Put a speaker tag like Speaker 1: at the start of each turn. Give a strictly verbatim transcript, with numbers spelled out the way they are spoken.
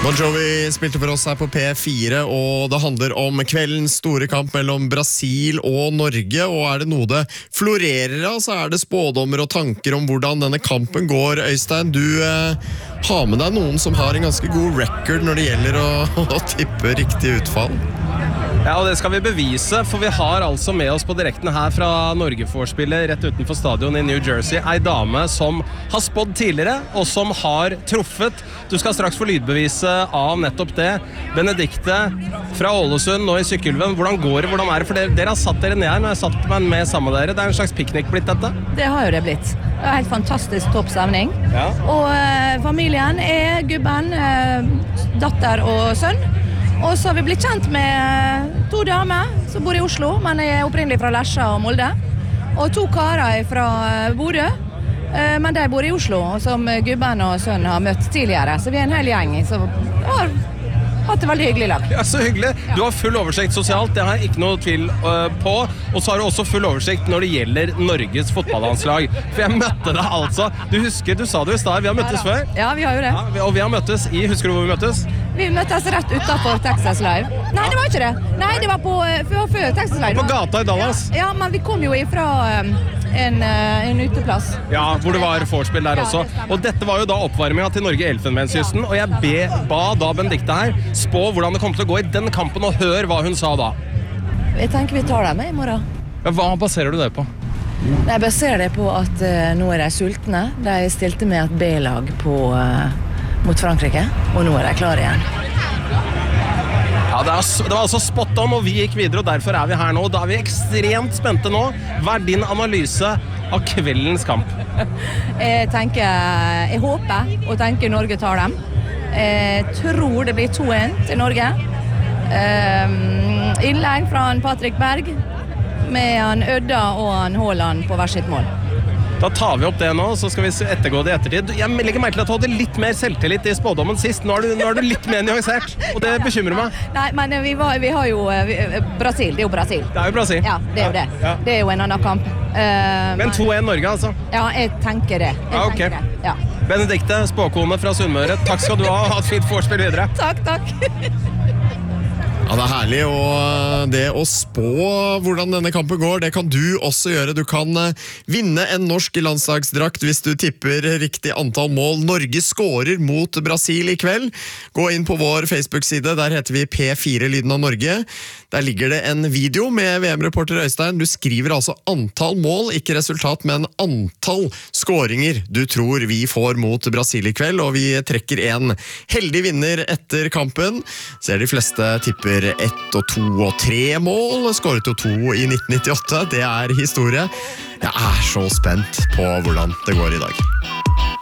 Speaker 1: Bon Jovi spilte for oss her på P fire, og det handler om kveldens store kamp mellom Brasil og Norge, og er det noe det florerer av, så er det spådommer og tanker om hvordan denne kampen går. Øystein, du eh, har med deg noen som har en ganske god record når det gjelder å, å tippe riktig utfall.
Speaker 2: Ja, og det skal vi bevise, for vi har altså med oss på direkten her fra Norge-forspillet rett utenfor stadion i New Jersey, ei dame som har spådd tidligere, og som har truffet. Du skal straks få lydbevise av nettopp det. Benedikte fra Ålesund, nå i Sykkylven. Hvordan går det? Hvordan er det? For dere, dere har satt dere ned her, når jeg satt meg med sammen med dere. Det er en slags piknik blitt dette?
Speaker 3: Det har jo det blitt. Det er helt fantastisk toppstemning.
Speaker 2: Ja.
Speaker 3: Og eh, familien er gubben, eh, datter og sønn. Og så har vi blitt kjent med to damer som bor i Oslo, men er opprinnelig fra Lesja og Molde. Og to karer fra Bodø, men de bor i Oslo, som gubben og sønnen har møtt tidligere. Så vi er en hel gjeng som har hatt det veldig hyggelig lag.
Speaker 2: Ja, så hyggelig. Du har full oversikt sosialt, det har jeg ikke noe tvil uh, på. Og så har du også full oversikt når det gjelder Norges fotballandslag. For jeg møtte deg altså. Du husker, du sa det i stad, vi har møttes før.
Speaker 3: Ja, vi har jo det.
Speaker 2: Ja, vi, og vi har møttes i, husker du hvor vi møttes?
Speaker 3: Vi møttes rett utenfor Texas Live. Nei, det var ikke det. Nei, det var på, før, før Texas Live.
Speaker 2: På gata i Dallas.
Speaker 3: Ja, ja, men vi kom jo ifra um, en, uh, en uteplass.
Speaker 2: Ja, hvor det var vorspiel der også. Og dette var jo da oppvarminga til Norge-Elfenbenskysten, og jeg be, ba da Benedikte her spå hvordan det kom til å gå i den kampen, og hør hva hun sa da.
Speaker 3: Jeg tenker vi tar dem med i morgen.
Speaker 2: Ja, hva baserer du det på?
Speaker 3: Jeg baserer det på at uh, nå er de sultne. De stilte med et B-lag på... Uh, mot Frankrike, og nå er de klare igjen.
Speaker 2: Ja, det, er, det var altså spot on, og vi gikk videre, og derfor er vi her nå. Da er vi ekstremt spente nå. Hva er din analyse av kveldens kamp?
Speaker 3: Jeg tenker, jeg håper og tenker Norge tar dem. Jeg tror det blir to en til Norge. Innlegg fra Patrick Berg, med han Ødda og han Haaland på hver sitt mål.
Speaker 2: Da tar vi opp det nå, så skal vi ettergå det i ettertid. Jeg legger merke til at du hadde litt mer selvtillit i spådommen sist. Nå er du, nå er du litt mer nyansert, og det bekymrer meg.
Speaker 3: Nei, men vi, var, vi har jo vi, Brasil, det er jo Brasil.
Speaker 2: Det er jo Brasil.
Speaker 3: Ja, det er jo det. Ja. Det er jo en annen kamp. Uh,
Speaker 2: men to en Norge, altså?
Speaker 3: Ja, jeg tenker det. Jeg
Speaker 2: ja, okay.
Speaker 3: tenker det. Ja.
Speaker 2: Benedikte, spåkone fra Sunnmøre, takk skal du ha. Ha et fint vorspiel videre.
Speaker 3: Takk, takk.
Speaker 1: Ja, det er herlig, og det å spå hvordan denne kampen går, det kan du også gjøre. Du kan vinne en norsk landslagsdrakt hvis du tipper riktig antall mål. Norge skårer mot Brasil i kveld. Gå inn på vår Facebook-side, der heter vi P fire Lyden av Norge. Der ligger det en video med V M-reporter Øystein. Du skriver altså antall mål, ikke resultat, men antall skåringer du tror vi får mot Brasil i kveld, og vi trekker en heldig vinner etter kampen. Ser de fleste tipper ett og to og tre mål, skåret jo to i nitten nittiåtte, det er historie. Jeg er så spent på hvordan det går i dag.